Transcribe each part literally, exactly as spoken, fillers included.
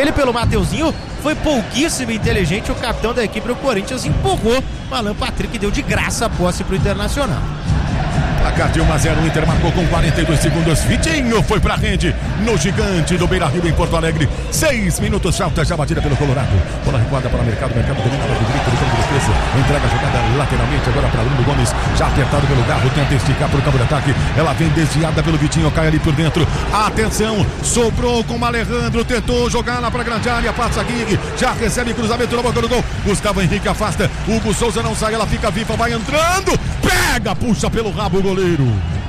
Ele pelo Mateuzinho foi pouquíssimo inteligente. O capitão da equipe do Corinthians empurrou. O Alan Patrick deu de graça a posse pro Internacional. Placar de um a zero, o Inter marcou com quarenta e dois segundos. Vitinho foi pra rede no gigante do Beira-Rio em Porto Alegre. Seis minutos, falta já batida pelo Colorado. Bola recuada para o mercado, mercado domina do direito do campo de defesa. Entrega a jogada lateralmente agora para Bruno Gomes. Já apertado pelo Garro, tenta esticar para o campo de ataque. Ela vem desviada pelo Vitinho, cai ali por dentro. Atenção, sobrou com o Alejandro, tentou jogar lá para a grande área. Passa Aguirre, já recebe cruzamento na boca do gol. Gustavo Henrique afasta. Hugo Souza não sai, ela fica viva, vai entrando. Pega, puxa pelo rabo o goleiro.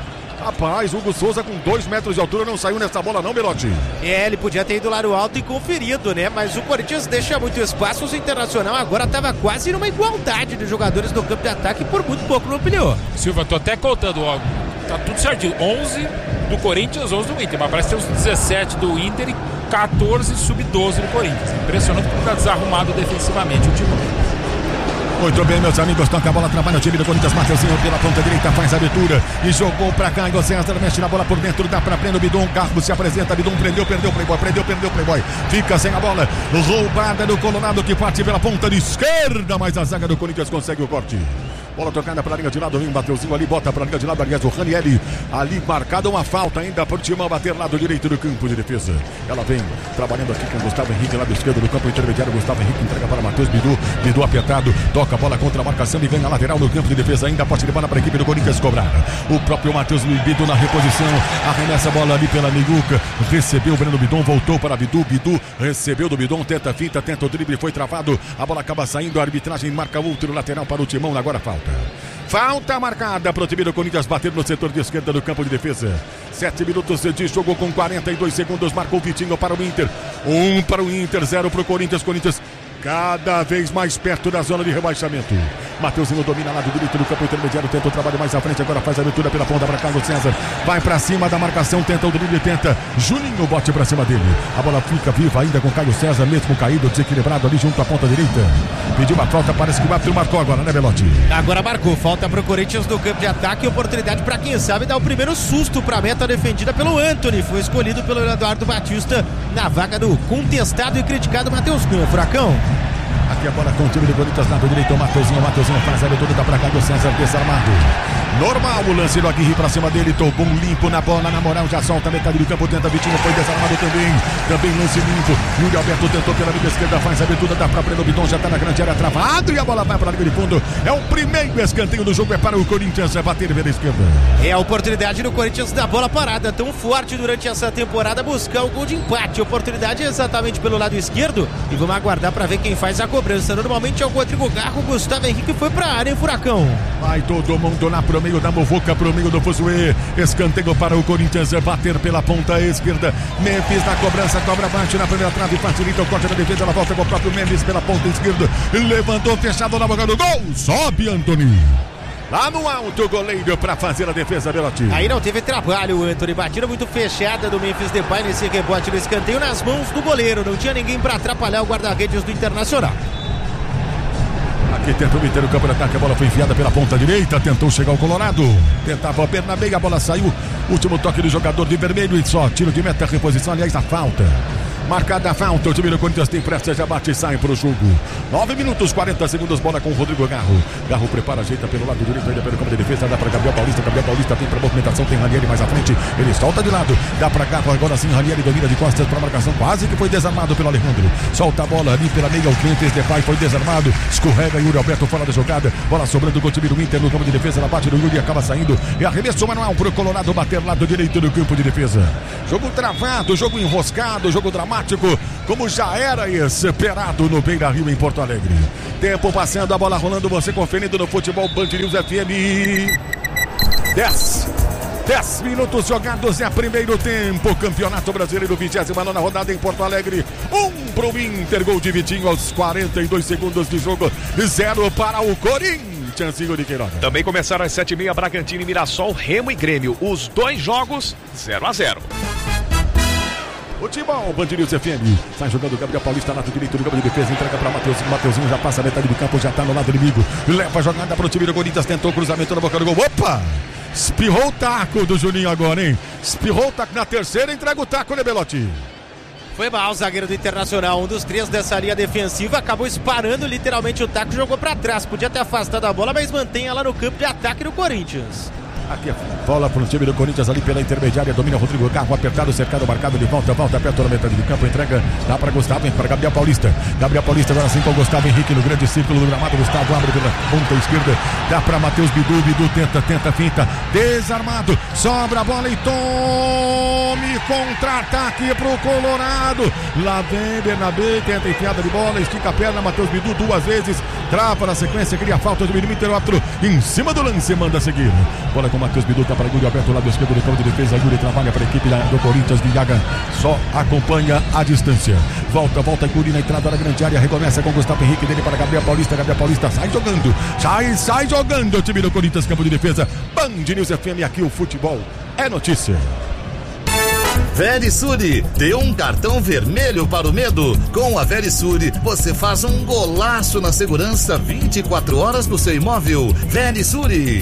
Rapaz, Hugo Souza com dois metros de altura não saiu nessa bola não, Belotti. É, ele podia ter ido lá no alto e conferido, né? Mas o Corinthians deixa muito espaço. O Internacional agora estava quase numa igualdade de jogadores no campo de ataque e por muito pouco não ampliou. Silva, tô até contando, ó, tá tudo certinho. onze do Corinthians, onze do Inter, mas parece ter uns dezessete do Inter e catorze sub doze do Corinthians. Impressionante como tá desarrumado defensivamente o time. Muito bem, meus amigos, toca a bola, trabalha o time do Corinthians. Mateuzinho pela ponta direita, faz a abertura e jogou pra cá. Caio César mexe na bola por dentro, dá pra prender o Bidon. Carmo se apresenta, Bidon prendeu, perdeu o Playboy, prendeu, perdeu o Playboy. Fica sem a bola, roubada do Colorado que parte pela ponta de esquerda, mas a zaga do Corinthians consegue o corte. Bola tocada para a linha de lado, vem o Mateuzinho ali, bota para a linha de lado, aliás, o Ranieri ali marcada uma falta ainda para o Timão bater lado direito do campo de defesa. Ela vem trabalhando aqui com o Gustavo Henrique, lado esquerdo do campo intermediário. Gustavo Henrique entrega para Matheus Bidu, Bidu apertado, toca a bola contra a marcação e ganha a lateral no campo de defesa. Ainda pode levar para a equipe do Corinthians cobrar. O próprio Matheus Bidu na reposição, arremessa a bola ali pela Miguca, recebeu o Breno Bidon, voltou para Bidu, Bidu recebeu do Bidon, tenta a finta, tenta o drible, foi travado, a bola acaba saindo, a arbitragem marca outro lateral para o Timão, agora falta. Falta marcada para o time do Corinthians bater no setor de esquerda do campo de defesa. Sete minutos de jogo com quarenta e dois segundos. Marcou o Vitinho para o Inter. Um para o Inter, zero para o Corinthians. Corinthians cada vez mais perto da zona de rebaixamento. Mateuzinho domina lá do direito do campo intermediário, tenta o trabalho mais à frente, agora faz a abertura pela ponta para Carlos César, vai para cima da marcação, tenta o drible, tenta Juninho, bote para cima dele, a bola fica viva ainda com Caio César, mesmo caído, desequilibrado ali junto à ponta direita, pediu uma falta, parece que o árbitro marcou agora, né, Belotti? Agora marcou, falta pro Corinthians no campo de ataque, oportunidade para quem sabe dar o primeiro susto para a meta defendida pelo Anthony, foi escolhido pelo Eduardo Batista na vaga do contestado e criticado Matheus Cunha. Furacão. Aqui a bola com o time do Corinthians, lado direito, o Mateuzinho, o Mateuzinho faz a abertura, dá pra cá do César, desarmado. Normal o lance do Aguirre pra cima dele, tocou um limpo na bola, na moral, já solta a metade do campo, tenta Vitinho, foi desarmado também, também lance limpo. Yuri Alberto tentou pela linha esquerda, faz a abertura, dá pra prender o Bidon, já tá na grande área, travado e a bola vai pra linha de fundo. É o primeiro escanteio do jogo, é para o Corinthians, é bater pela esquerda. É a oportunidade do Corinthians da bola parada, tão forte durante essa temporada, buscar o gol de empate. Oportunidade exatamente pelo lado esquerdo e vamos aguardar pra ver quem faz a cobrança. Normalmente é o Rodrigo Garro, o Gustavo Henrique foi pra área, em Furacão. Vai todo mundo lá pro meio da Movoca, pro meio do Fuzuê. Escanteio para o Corinthians bater pela ponta esquerda. Memphis na cobrança, cobra baixo na primeira trave, facilita o corte da defesa, ela volta com o próprio Memphis pela ponta esquerda. Levantou, fechado na boca do gol. Sobe Anthony. Lá no alto, o goleiro para fazer a defesa, Belotti. Aí não teve trabalho, o Anthony. Batida muito fechada do Memphis Depay nesse rebote no escanteio nas mãos do goleiro. Não tinha ninguém para atrapalhar o guarda-redes do Internacional. Aqui tentou meter o campo de ataque, a bola foi enfiada pela ponta direita, tentou chegar o Colorado, tentava a perna meia, a bola saiu, último toque do jogador de vermelho e só tiro de meta, reposição, aliás, a falta. Marcada a falta, o time do Corinthians tem pressa, já bate e sai pro jogo. nove minutos, quarenta segundos, bola com o Rodrigo Garro. Garro prepara, ajeita pelo lado direito, ainda pelo campo de defesa, dá para Gabriel Paulista. Gabriel Paulista tem para movimentação, tem Ranieri mais à frente, ele solta de lado, dá para Garro, agora sim, Ranieri domina de costas para marcação, quase que foi desarmado pelo Alejandro. Solta a bola ali pela meia, o Memphis Depay foi desarmado, escorrega Yuri Alberto fora da jogada, bola sobrando com o time do Inter no campo de defesa, ela bate no Yuri e acaba saindo. E arremesso manual pro Colorado bater lado direito do campo de defesa. Jogo travado, jogo enroscado, jogo dramático, como já era esperado no Beira-Rio em Porto Alegre. Tempo passando, a bola rolando, você conferindo no Futebol Band News F M. dez. dez minutos jogados, é primeiro tempo. Campeonato Brasileiro, vigésima nona rodada em Porto Alegre. Um pro Inter, gol de Vitinho aos quarenta e dois segundos de jogo. Zero para o Corinthians, Igor de Queiroga. Também começaram às sete e meia, Bragantino e Mirassol, Remo e Grêmio. Os dois jogos, zero a zero. Futebol, Band News F M. Sai jogando o Gabriel Paulista, lado direito do campo de defesa. Entrega para Mateuzinho. Mateuzinho já passa a metade do campo, já tá no lado inimigo. Leva a jogada para o time do Corinthians. Tentou o cruzamento na boca do gol. Opa! Espirrou o taco do Juninho agora, hein? Espirrou o taco na terceira. Entrega o taco, né, Belotti? Foi mal o zagueiro do Internacional, um dos três dessa linha defensiva, acabou esparando literalmente o taco e jogou pra trás. Podia ter afastado a bola, mas mantém ela no campo de ataque do Corinthians. Aqui a bola para o time do Corinthians ali pela intermediária, domina Rodrigo Garro, apertado, cercado, marcado, de volta, volta, perto da metade do campo, entrega, dá para Gustavo, vem para Gabriel Paulista, Gabriel Paulista agora sim com o Gustavo Henrique no grande círculo do gramado, Gustavo abre pela ponta esquerda, dá para Matheus Bidu, Bidu tenta, tenta, finta, desarmado, sobra a bola e tome contra-ataque pro Colorado, lá vem Bernabé, tenta enfiada de bola, estica a perna, Matheus Bidu duas vezes, trava na sequência, cria falta do milímetro, em cima do lance, manda seguir, bola com Matheus Bidu, tá para Yuri Alberto, lado esquerdo do campo de defesa. Yuri trabalha para a equipe do Corinthians. Villaga só acompanha a distância. Volta, volta Yuri na entrada da grande área. Recomeça com Gustavo Henrique, dele para Gabriel Paulista. Gabriel Paulista sai jogando, sai, sai jogando. O time do Corinthians, campo de defesa. Band News F M, aqui o futebol é notícia. Verisure, dê um cartão vermelho para o medo. Com a Verisure, você faz um golaço na segurança vinte e quatro horas no seu imóvel. Verisure.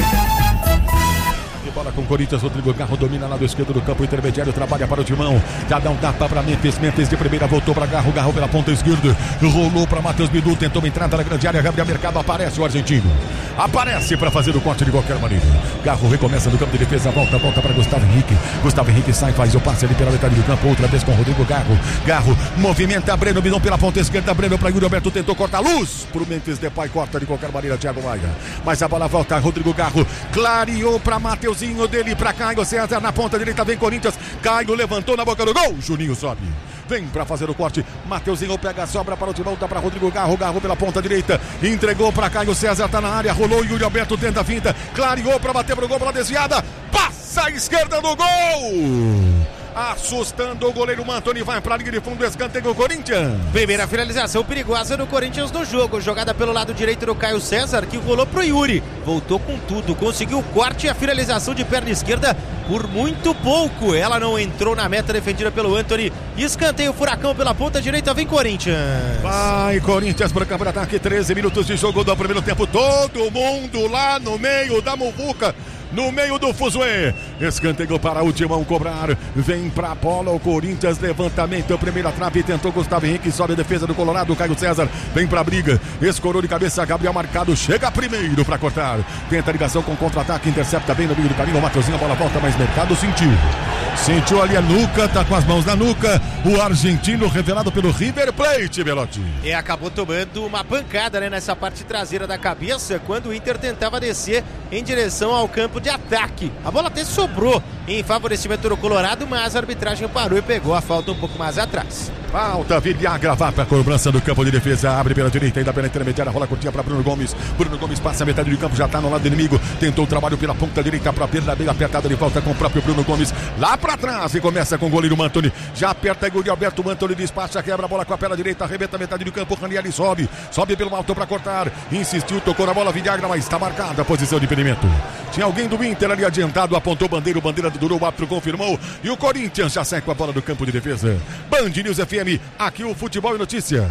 Bola com o Corinthians, Rodrigo Garro domina lado esquerdo do campo intermediário, trabalha para o Timão, já dá um tapa para Memphis, Memphis de primeira, voltou para Garro, Garro pela ponta esquerda, rolou para Matheus Bidu, tentou uma entrada na grande área, Gabriel Mercado, aparece o argentino, aparece para fazer o corte de qualquer maneira. Garro recomeça no campo de defesa, volta, volta para Gustavo Henrique, Gustavo Henrique sai, faz o passe ali pela metade do campo, outra vez com Rodrigo Garro, Garro movimenta Breno Bidon pela ponta esquerda, Breno para Yuri Alberto, tentou cortar a luz pro Memphis Depay, corta de qualquer maneira Thiago Maia, mas a bola volta, Rodrigo Garro clareou para Mateuzinho, dele para Caio César na ponta direita, vem Corinthians, Caio levantou na boca do gol, Juninho sobe, vem para fazer o corte, Mateuzinho pega a sobra para o Timão, dá para Rodrigo Garro, Garro pela ponta direita, entregou para Caio César, tá na área, rolou, Yuri Alberto tenta a finta, clareou para bater pro gol, pela desviada, passa a esquerda do gol, assustando o goleiro Mantoni, vai para a linha de fundo, escanteio do Corinthians. Primeira finalização perigosa do Corinthians no jogo, jogada pelo lado direito do Caio César, que rolou pro Yuri, voltou com tudo, conseguiu o corte e a finalização de perna esquerda por muito pouco, ela não entrou na meta defendida pelo Antony, escanteio Furacão pela ponta direita, vem Corinthians. Vai Corinthians para o campo de ataque, treze minutos de jogo do primeiro tempo, todo mundo lá no meio da muvuca, no meio do fuzuê, escanteio para o Timão cobrar, vem pra bola o Corinthians, levantamento, primeira trave, tentou Gustavo Henrique, sobe a defesa do Colorado, Caio César, vem pra briga, escorou de cabeça, Gabriel marcado, chega primeiro pra cortar, tenta a ligação com contra-ataque, intercepta bem no meio do caminho, o Mateuzinho, a bola volta, mas Mercado sentiu, sentiu ali a nuca, tá com as mãos na nuca, o argentino revelado pelo River Plate, Belotti. E acabou tomando uma pancada, né, nessa parte traseira da cabeça, quando o Inter tentava descer em direção ao campo de ataque. A bola até sobrou em favorecimento do Colorado, mas a arbitragem parou e pegou a falta um pouco mais atrás. Falta, Villagra vai para a cobrança do campo de defesa, abre pela direita, ainda pela intermediária, rola curtinha para Bruno Gomes, Bruno Gomes passa a metade do campo, já está no lado do inimigo, tentou o trabalho pela ponta direita para a perna bem apertada, de volta com o próprio Bruno Gomes, lá para trás e começa com o goleiro Mantoni, já aperta Yuri Alberto, Mantoni despacha, quebra a bola com a perna direita, arrebenta a metade do campo, Ranieri sobe, sobe pelo alto para cortar, insistiu, tocou na bola, Villagra, mas está marcada a posição de impedimento. Tinha alguém do Inter ali adiantado, apontou bandeira, o bandeira durou, o árbitro confirmou e o Corinthians já sai com a bola do campo de defesa. Band News F M, aqui o futebol e notícia.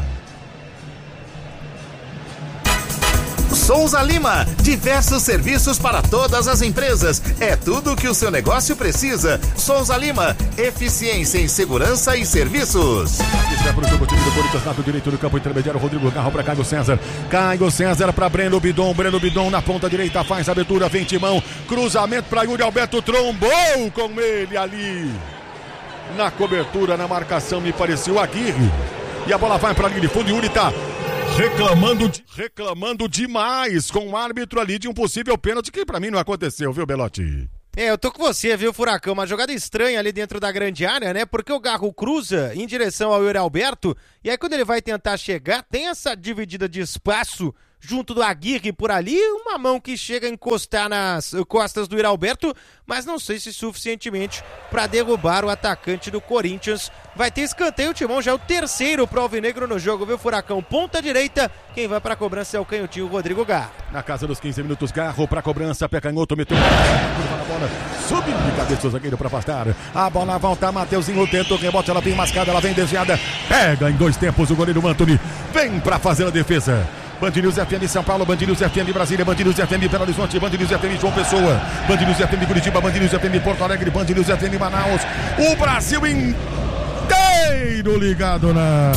Souza Lima, diversos serviços para todas as empresas. É tudo o que o seu negócio precisa. Souza Lima, eficiência em segurança e serviços. Está para o jogo, time do Corinthians, lado direito do campo intermediário, Rodrigo Garro para Caio César. Caio César para Breno Bidon, Breno Bidon na ponta direita, faz a abertura, vem Timão, cruzamento para Yuri Alberto, trombou com ele ali. Na cobertura, na marcação, me pareceu Aguirre. E a bola vai para a linha de fundo, Yuri tá reclamando, reclamando demais com o árbitro ali de um possível pênalti que pra mim não aconteceu, viu, Belotti? É, eu tô com você, viu, Furacão? Uma jogada estranha ali dentro da grande área, né? Porque o Garro cruza em direção ao Yuri Alberto e aí quando ele vai tentar chegar, tem essa dividida de espaço junto do Aguirre por ali, uma mão que chega a encostar nas costas do Yuri Alberto, mas não sei se suficientemente para derrubar o atacante do Corinthians. Vai ter escanteio, o Timão já é o terceiro pro Alvinegro no jogo, viu, Furacão? Ponta direita, quem vai pra cobrança é o canhotinho Rodrigo Garro. Na casa dos quinze minutos, Garro pra cobrança, pé canhoto, meteu a bola, subindo de cabeça o zagueiro pra afastar. A bola volta, Mateuzinho tenta o rebote, ela vem mascada, ela vem desviada, pega em dois tempos o goleiro Mantoni, vem pra fazer a defesa. Band News F M São Paulo, Band News F M Brasília, Band News F M Belo Horizonte, Band News F M João Pessoa, Band News F M Curitiba, Band News F M Porto Alegre, Band News F M Manaus. O Brasil inteiro goleiro ligado na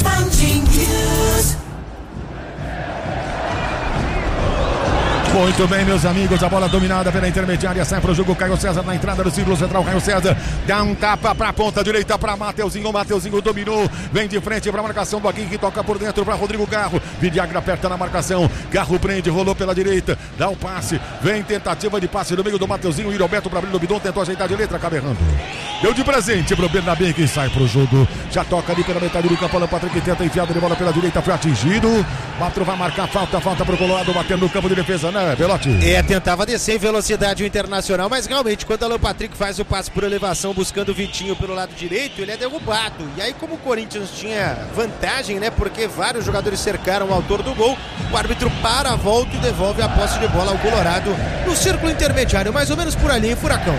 Muito bem, meus amigos, a bola dominada pela intermediária, sai pro jogo, Caio César na entrada do círculo central, Caio César dá um tapa pra ponta direita pra Mateuzinho, Mateuzinho dominou, vem de frente pra marcação do Aguirre, toca por dentro pra Rodrigo Garro, Vidagra aperta na marcação, Garro prende, rolou pela direita, dá o passe, vem tentativa de passe no meio do Mateuzinho, e Roberto pra abrir o bidon, tentou ajeitar de letra, acaba errando. Deu de presente pro Bernabé, que sai pro jogo, já toca ali pela metade do campo, Alan Patrick tenta enfiada de bola pela direita, foi atingido, Matro vai marcar falta, falta pro Colorado, batendo no campo de defesa, né, Belotti? É, tentava descer em velocidade o Internacional, mas realmente quando Alan Patrick faz o passe por elevação buscando o Vitinho pelo lado direito, ele é derrubado. E aí, como o Corinthians tinha vantagem, né, porque vários jogadores cercaram o autor do gol, o árbitro para a volta e devolve a posse de bola ao Colorado no círculo intermediário, mais ou menos por ali, hein, Furacão?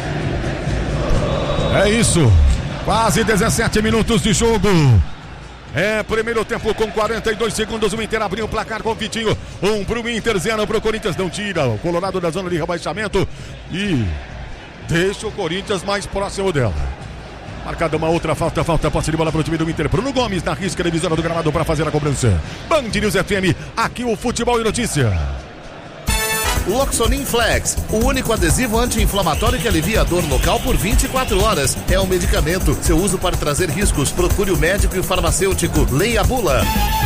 É isso, quase dezessete minutos de jogo. É, primeiro tempo com quarenta e dois segundos, o Inter abriu o placar com o Vitinho, um pro Inter, zero pro Corinthians, não tira o Colorado da zona de rebaixamento e deixa o Corinthians mais próximo dela. Marcada uma outra falta, falta, posse de bola pro time do Inter, Bruno Gomes na risca divisória do gramado para fazer a cobrança. Band News F M, aqui o Futebol e Notícia. Loxonin Flex, o único adesivo anti-inflamatório que alivia a dor local por vinte e quatro horas. É um medicamento. Seu uso pode trazer riscos. Procure o médico e o farmacêutico. Leia a bula.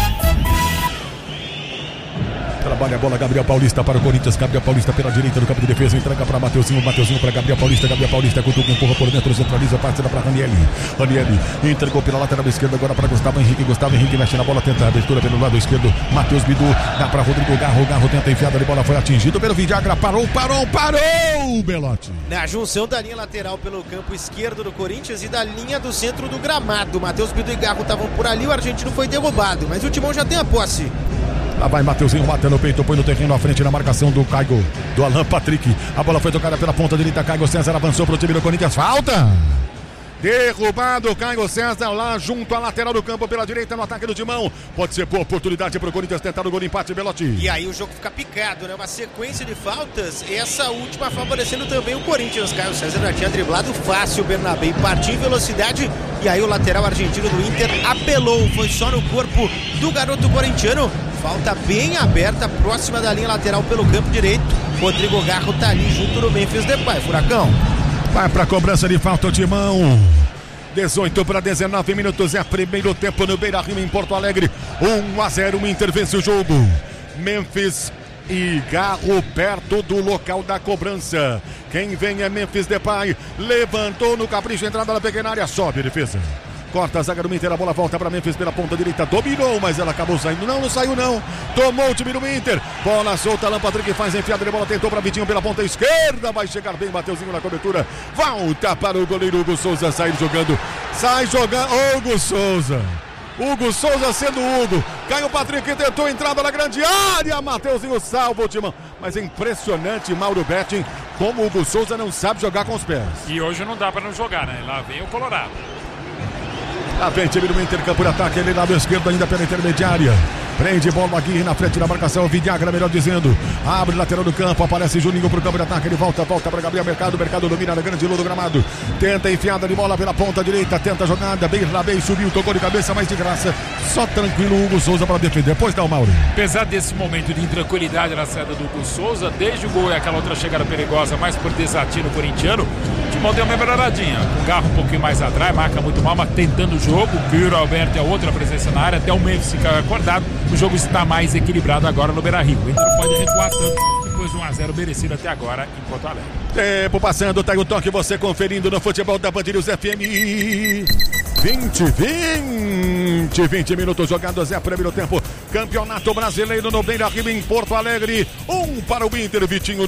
Trabalha a bola, Gabriel Paulista para o Corinthians, Gabriel Paulista pela direita do campo de defesa, entrega para Mateuzinho, Mateuzinho para Gabriel Paulista, Gabriel Paulista cutuca, empurra por dentro, centraliza, parceira para Ranieri, Ranieri entregou pela lateral esquerda agora para Gustavo Henrique, Gustavo Henrique mexe na bola, tenta a abertura pelo lado esquerdo, Matheus Bidu, dá para Rodrigo Garro, Garro tenta a enfiada de bola, foi atingido pelo Vidagra, parou, parou, parou, Belotti. Na junção da linha lateral pelo campo esquerdo do Corinthians e da linha do centro do gramado, Matheus Bidu e Garro estavam por ali, o argentino foi derrubado, mas o Timão já tem a posse. Lá vai Mateuzinho, mata no peito, põe no terreno à frente na marcação do Caio, do Alan Patrick. A bola foi tocada pela ponta direita, Caio César avançou pro time do Corinthians, falta! Derrubado Caio César lá junto à lateral do campo pela direita no ataque do Timão. Pode ser boa oportunidade pro Corinthians tentar o gol de empate, Belotti. E aí o jogo fica picado, né? Uma sequência de faltas, essa última favorecendo também o Corinthians. Caio César já tinha driblado fácil o Bernabé, partiu em velocidade e aí o lateral argentino do Inter apelou, foi só no corpo do garoto corintiano. Falta bem aberta, próxima da linha lateral pelo campo direito. Rodrigo Garro tá ali junto no Memphis Depay, Furacão. Vai pra cobrança de falta o Timão. dezoito para dezenove minutos, é primeiro tempo no Beira-Rio em Porto Alegre. um a zero, o Inter vence o jogo. Memphis e Garro perto do local da cobrança. Quem vem é Memphis Depay. Levantou no capricho, entrada na pequena área, sobe a defesa. Corta a zaga do Inter, a bola volta para Memphis pela ponta direita, dominou, mas ela acabou saindo, não, não saiu não, tomou o time do Inter, bola solta, Alan Patrick faz enfiada de bola, tentou para Vitinho pela ponta esquerda, vai chegar bem, Mateuzinho na cobertura, volta para o goleiro Hugo Souza, sair jogando, sai jogando, Hugo Souza, Hugo Souza sendo Hugo, Caio Patrick tentou entrada na grande área, Mateuzinho salva o timão, mas é impressionante, Mauro Betting, como o Hugo Souza não sabe jogar com os pés. E hoje não dá para não jogar, né, lá vem o Colorado. Lá vem time do Inter, campo de ataque, ele lado esquerdo ainda pela intermediária. Prende bola aqui na frente da marcação, Vidagra, melhor dizendo. Abre lateral do campo, aparece Juninho pro campo de ataque, ele volta, volta para Gabriel Mercado, Mercado domina na grande lua do gramado. Tenta enfiada de bola pela ponta direita, tenta a jogada, bem lá, bem subiu, tocou de cabeça, mas de graça. Só tranquilo o Hugo Souza para defender. Pois não, Mauro. Apesar desse momento de intranquilidade na saída do Hugo Souza, desde o gol e aquela outra chegada perigosa, mais por desatino corintiano, o Timão deu uma melhoradinha. O Garro um pouquinho mais atrás, marca muito mal, mas tentando o jogo. O Piro Alberto é outra presença na área, até o Memphis ficar acordado. O jogo está mais equilibrado agora no Beira-Rio. O Inter não pode recuar tanto, depois um a zero merecido até agora em Porto Alegre. Tempo passando, tá aí o toque, você conferindo no futebol da Band News F M. vinte, vinte, vinte minutos jogados, é primeiro tempo. Campeonato Brasileiro no Beira-Rio em Porto Alegre. Um para o Inter, Vitinho